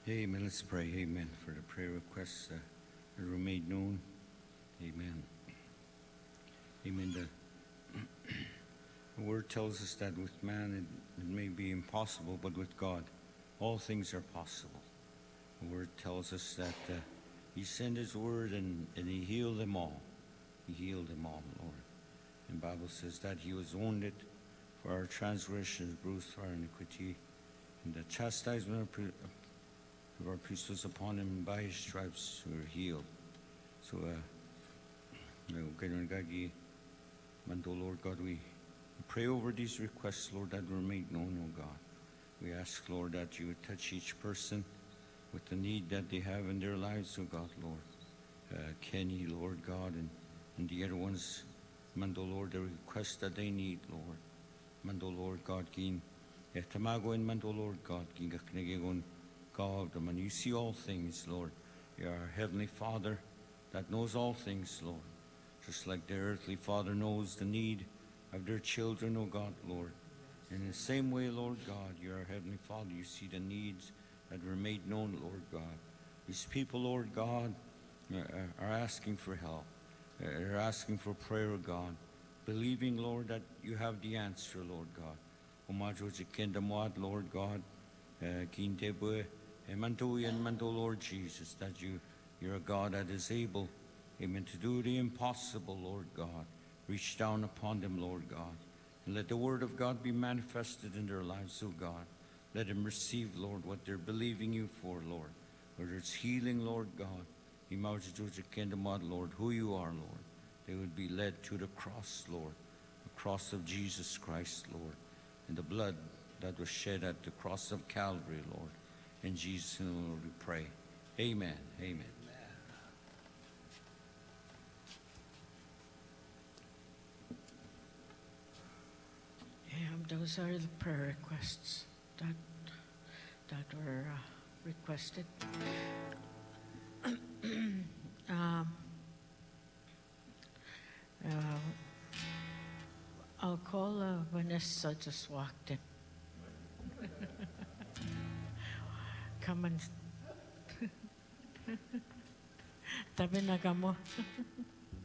Amen. Let's pray. Amen. For the prayer requests that were made known. Amen. Amen. The word tells us that with man it may be impossible, but with God all things are possible. The word tells us that he sent his word and he healed them all. He healed them all, Lord. And the Bible says that he was wounded for our transgressions, bruised for our iniquity. And the chastisement of our peace was upon him, and by his stripes we were healed. So, Lord God, we pray over these requests, Lord, that were made known, O God. We ask, Lord, that you would touch each person with the need that they have in their lives, O God, Lord. Kenny, Lord God, and the other ones, Mando, Lord, the requests that they need, Lord. Mando, Lord God, Gin, Tamago and Mando, Lord God, Gin Gaknegon, God, and you see all things, Lord. You are our Heavenly Father that knows all things, Lord. Just like the earthly Father knows the need of their children, O God, Lord. In the same way, Lord God, you are our Heavenly Father. You see the needs that were made known, Lord God. These people, Lord God, are asking for help. They're asking for prayer, O God, believing, Lord, that you have the answer, Lord God. Lord God, and Lord Jesus, that you're a God that is able, amen, to do the impossible, Lord God. Reach down upon them, Lord God, and let the word of God be manifested in their lives, O God. Let them receive, Lord, what they're believing you for, Lord. Whether it's healing, Lord God, Lord, who you are, Lord. They would be led to the cross, Lord, the cross of Jesus Christ, Lord, and the blood that was shed at the cross of Calvary, Lord. In Jesus' name, Lord, we pray. Amen. Amen. Those are the prayer requests that were requested. I'll call Vanessa, just walked in. Come and tabi na ka mo.